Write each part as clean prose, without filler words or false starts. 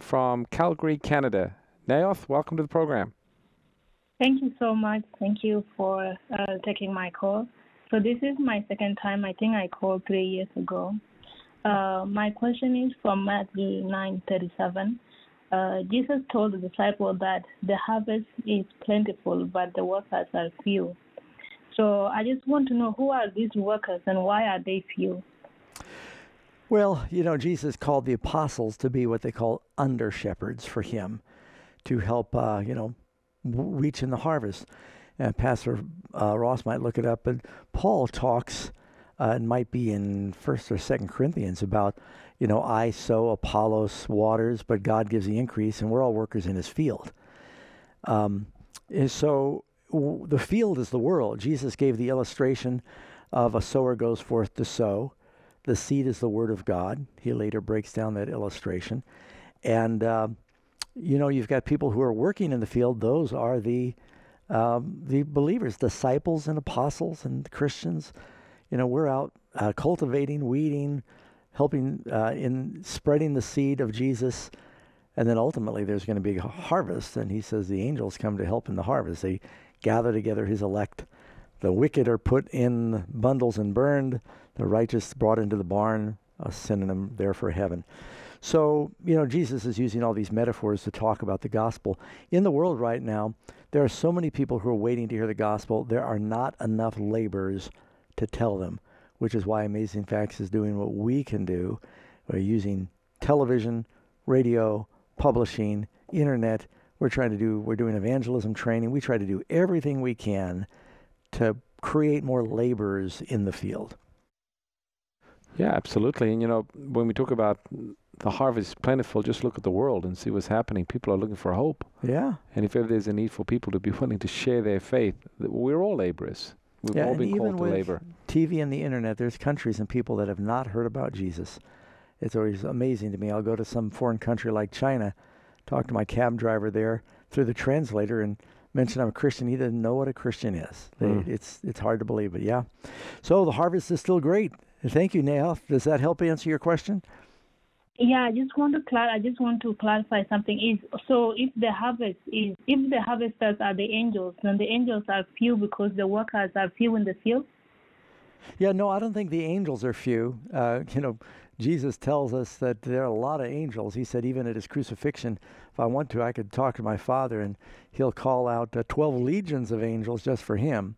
from Calgary, Canada. Naoth, welcome to the program. Thank you so much. Thank you for taking my call. So this is my second time. I think I called 3 years ago. My question is from Matthew 9:37. Jesus told the disciples that the harvest is plentiful, but the workers are few. So I just want to know, who are these workers and why are they few? Well, Jesus called the apostles to be what they call under shepherds for him, to help, reach in the harvest. And Pastor Ross might look it up, but Paul talks, it might be in 1st or 2nd Corinthians, about, I sow, Apollos waters, but God gives the increase, and we're all workers in his field. And so the field is the world. Jesus gave the illustration of a sower goes forth to sow. The seed is the word of God. He later breaks down that illustration. And, you've got people who are working in the field. Those are the believers, disciples and apostles and Christians. We're out cultivating, weeding, helping in spreading the seed of Jesus. And then ultimately there's going to be a harvest. And he says the angels come to help in the harvest. They gather together his elect. The wicked are put in bundles and burned. The righteous brought into the barn, a synonym there for heaven. So, Jesus is using all these metaphors to talk about the gospel. In the world right now, there are so many people who are waiting to hear the gospel. There are not enough laborers to tell them, which is why Amazing Facts is doing what we can do. We're using television, radio, publishing, internet. We're doing evangelism training. We try to do everything we can to create more laborers in the field. Yeah, absolutely. And, when we talk about the harvest plentiful, just look at the world and see what's happening. People are looking for hope. Yeah. And if ever there's a need for people to be willing to share their faith, we're all laborers. We've all been called to labor. TV and the internet, there's countries and people that have not heard about Jesus. It's always amazing to me. I'll go to some foreign country like China, talk to my cab driver there through the translator and mention I'm a Christian. He doesn't know what a Christian is. It's hard to believe, but yeah. So the harvest is still great. Thank you, Naoth. Does that help answer your question? Yeah, I just want to clarify something. If the harvesters are the angels, then the angels are few because the workers are few in the field? Yeah, no, I don't think the angels are few. Jesus tells us that there are a lot of angels. He said even at his crucifixion, if I want to, I could talk to my Father and he'll call out 12 legions of angels just for him.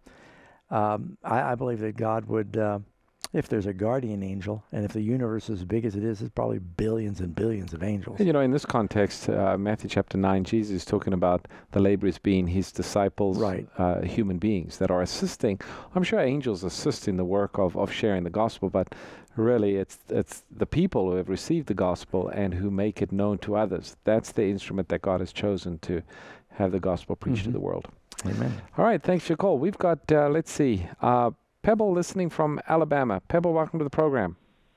I believe that God would, if there's a guardian angel, and if the universe is as big as it is, it's probably billions and billions of angels. And, in this context, Matthew chapter 9, Jesus is talking about the laborers being his disciples, right. Human beings that are assisting. I'm sure angels assist in the work of sharing the gospel, but really it's the people who have received the gospel and who make it known to others. That's the instrument that God has chosen to have the gospel preached to the world. Amen. All right, thanks for your call. We've got, Pebble listening from Alabama. Pebble, welcome to the program.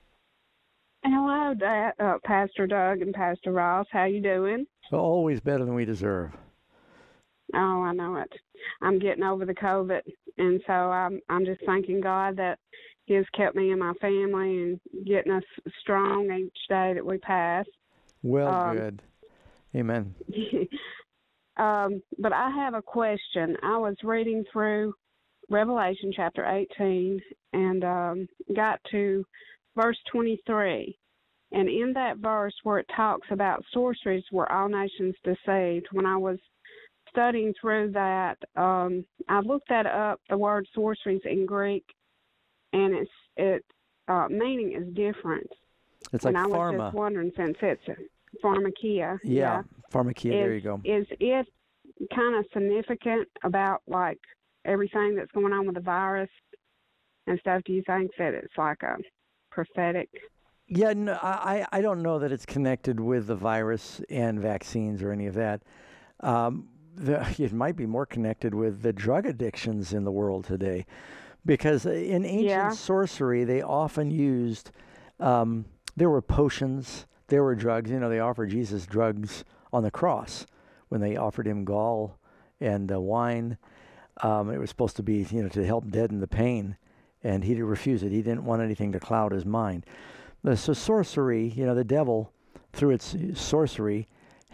Hello, Pastor Doug and Pastor Ross. How you doing? Always better than we deserve. Oh, I know it. I'm getting over the COVID, and so I'm just thanking God that He has kept me and my family and getting us strong each day that we pass. Well, good. Amen. But I have a question. I was reading through Revelation chapter 18 and got to verse 23. And in that verse where it talks about sorceries were all nations deceived, when I was studying through that, I looked that up, the word sorceries in Greek, and its meaning is different. It's like and pharma. I was just wondering, since it's pharmakia. Yeah, pharmakia, there you go. Is it kind of significant about, like, everything that's going on with the virus and stuff? Do you think that it's like a prophetic? Yeah, no, I don't know that it's connected with the virus and vaccines or any of that. It might be more connected with the drug addictions in the world today, because in ancient sorcery, they often used, there were potions, there were drugs. They offered Jesus drugs on the cross when they offered him gall and wine. It was supposed to be, to help deaden the pain, and he refused it. He didn't want anything to cloud his mind. So sorcery, the devil, through its sorcery,